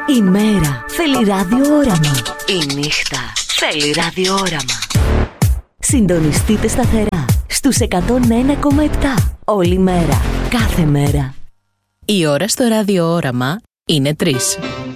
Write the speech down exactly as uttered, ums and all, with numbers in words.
Η μέρα θέλει ραδιόραμα. Η νύχτα θέλει ραδιόραμα. Συντονιστείτε σταθερά στους εκατόν ένα κόμμα επτά. Όλη μέρα, κάθε μέρα. Η ώρα στο ραδιόραμα είναι τρεις.